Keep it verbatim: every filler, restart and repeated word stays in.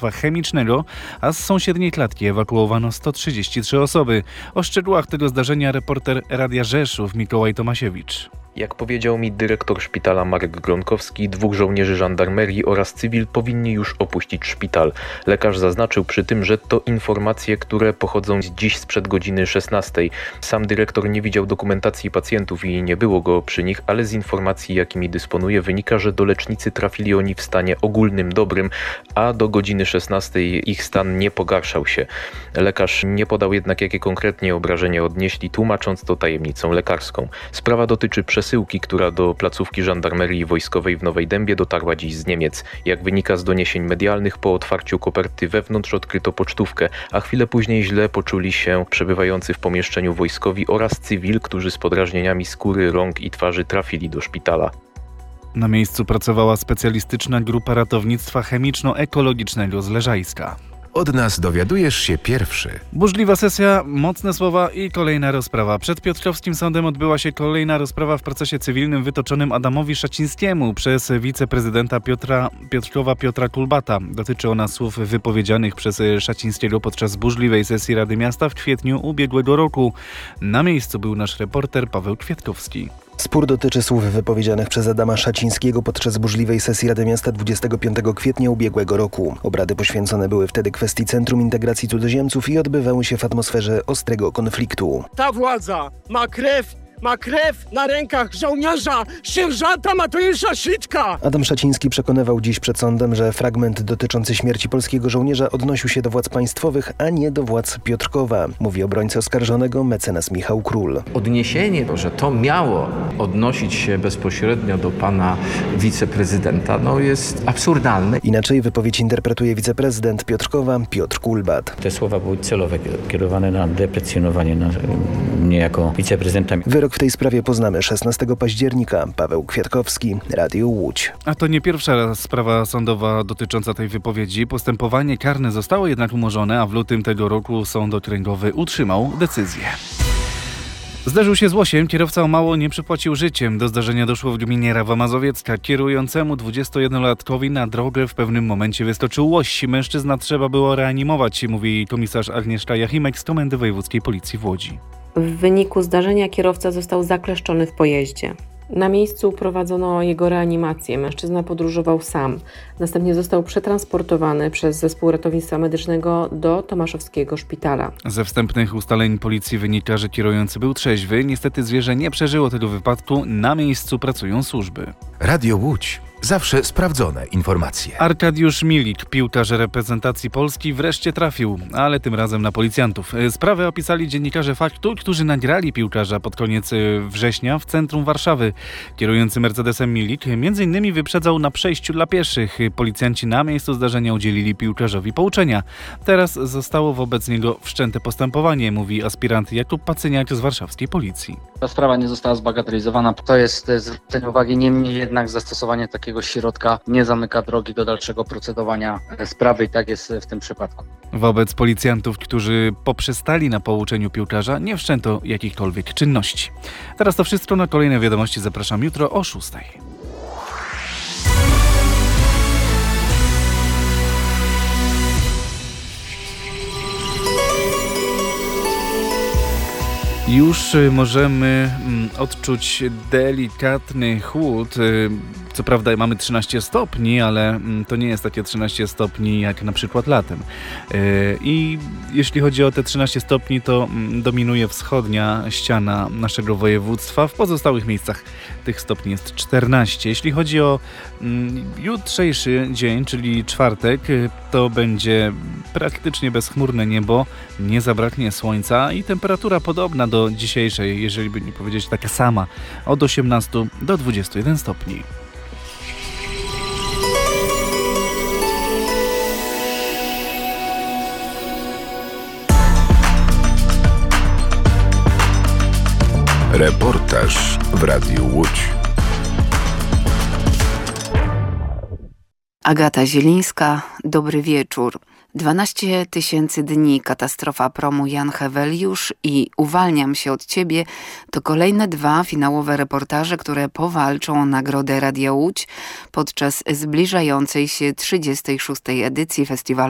ratownictwa chemicznego, a z sąsiedniej klatki ewakuowano sto trzydzieści trzy osoby. O szczegółach tego zdarzenia reporter Radia Rzeszów Mikołaj Tomasiewicz. Jak powiedział mi dyrektor szpitala Marek Gronkowski, dwóch żołnierzy żandarmerii oraz cywil powinni już opuścić szpital. Lekarz zaznaczył przy tym, że to informacje, które pochodzą dziś sprzed godziny szesnastej. Sam dyrektor nie widział dokumentacji pacjentów i nie było go przy nich, ale z informacji, jakimi dysponuje, wynika, że do lecznicy trafili oni w stanie ogólnym dobrym, a do godziny szesnastej ich stan nie pogarszał się. Lekarz nie podał jednak, jakie konkretnie obrażenia odnieśli, tłumacząc to tajemnicą lekarską. Sprawa dotyczy przesyłki, która do placówki żandarmerii wojskowej w Nowej Dębie dotarła dziś z Niemiec. Jak wynika z doniesień medialnych, po otwarciu koperty wewnątrz odkryto pocztówkę, a chwilę później źle poczuli się przebywający w pomieszczeniu wojskowi oraz cywil, którzy z podrażnieniami skóry, rąk i twarzy trafili do szpitala. Na miejscu pracowała specjalistyczna grupa ratownictwa chemiczno-ekologicznego z Leżajska. Od nas dowiadujesz się pierwszy. Burzliwa sesja, mocne słowa i kolejna rozprawa. Przed Piotrkowskim Sądem odbyła się kolejna rozprawa w procesie cywilnym wytoczonym Adamowi Szacińskiemu przez wiceprezydenta Piotra, Piotrkowa Piotra Kulbata. Dotyczy ona słów wypowiedzianych przez Szacińskiego podczas burzliwej sesji Rady Miasta w kwietniu ubiegłego roku. Na miejscu był nasz reporter Paweł Kwiatkowski. Spór dotyczy słów wypowiedzianych przez Adama Szacińskiego podczas burzliwej sesji Rady Miasta dwudziestego piątego kwietnia ubiegłego roku. Obrady poświęcone były wtedy kwestii Centrum Integracji Cudzoziemców i odbywały się w atmosferze ostrego konfliktu. Ta władza ma krew, ma krew na rękach żołnierza, sierżanta Mateusza Sitka! Adam Szaciński przekonywał dziś przed sądem, że fragment dotyczący śmierci polskiego żołnierza odnosił się do władz państwowych, a nie do władz Piotrkowa. Mówi obrońca oskarżonego mecenas Michał Król. Odniesienie, że to miało odnosić się bezpośrednio do pana wiceprezydenta, no jest absurdalne. Inaczej wypowiedź interpretuje wiceprezydent Piotrkowa Piotr Kulbat. Te słowa były celowe, kierowane na deprecjonowanie na mnie jako wiceprezydenta. Wyrok w tej sprawie poznamy szesnastego października. Paweł Kwiatkowski, Radio Łódź. A to nie pierwsza sprawa sądowa dotycząca tej wypowiedzi. Postępowanie karne zostało jednak umorzone, a w lutym tego roku Sąd Okręgowy utrzymał decyzję. Zderzył się z łosiem, kierowca o mało nie przypłacił życiem. Do zdarzenia doszło w gminie Rawa Mazowiecka. Kierującemu dwudziestojednolatkowi na drogę w pewnym momencie wyskoczył łoś. Mężczyzna trzeba było reanimować, mówi komisarz Agnieszka Jachimek z Komendy Wojewódzkiej Policji w Łodzi. W wyniku zdarzenia kierowca został zakleszczony w pojeździe. Na miejscu prowadzono jego reanimację. Mężczyzna podróżował sam. Następnie został przetransportowany przez zespół ratownictwa medycznego do Tomaszowskiego szpitala. Ze wstępnych ustaleń policji wynika, że kierujący był trzeźwy. Niestety zwierzę nie przeżyło tego wypadku. Na miejscu pracują służby. Radio Łódź. Zawsze sprawdzone informacje. Arkadiusz Milik, piłkarz reprezentacji Polski, wreszcie trafił, ale tym razem na policjantów. Sprawę opisali dziennikarze Faktu, którzy nagrali piłkarza pod koniec września w centrum Warszawy. Kierujący Mercedesem Milik między innymi wyprzedzał na przejściu dla pieszych. Policjanci na miejscu zdarzenia udzielili piłkarzowi pouczenia. Teraz zostało wobec niego wszczęte postępowanie, mówi aspirant Jakub Pacyniak z warszawskiej policji. Ta sprawa nie została zbagatelizowana. To jest zwrócenie uwagi, niemniej jednak zastosowanie takiego środka nie zamyka drogi do dalszego procedowania sprawy i tak jest w tym przypadku. Wobec policjantów, którzy poprzestali na pouczeniu piłkarza, nie wszczęto jakichkolwiek czynności. Teraz to wszystko, na kolejne wiadomości zapraszam jutro o szóstej. Już możemy odczuć delikatny chłód. Co prawda mamy trzynaście stopni, ale to nie jest takie trzynaście stopni jak na przykład latem. I jeśli chodzi o te trzynaście stopni, to dominuje wschodnia ściana naszego województwa. W pozostałych miejscach tych stopni jest czternaście. Jeśli chodzi o jutrzejszy dzień, czyli czwartek, to będzie praktycznie bezchmurne niebo, nie zabraknie słońca i temperatura podobna do dzisiejszej, jeżeli by nie powiedzieć taka sama, od osiemnastu do dwudziestu jeden stopni. Reportaż w Radiu Łódź. Agata Zielińska, dobry wieczór. dwanaście tysięcy dni, katastrofa promu Jan Heweliusz i Uwalniam się od ciebie to kolejne dwa finałowe reportaże, które powalczą o nagrodę Radia Łódź podczas zbliżającej się trzydziestej szóstej edycji festiwalu